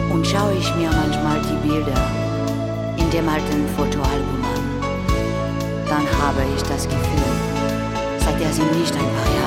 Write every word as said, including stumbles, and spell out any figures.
Und schaue ich mir manchmal die Bilder in dem alten Fotoalbum an, dann habe ich das Gefühl, seitdem sind nicht einfach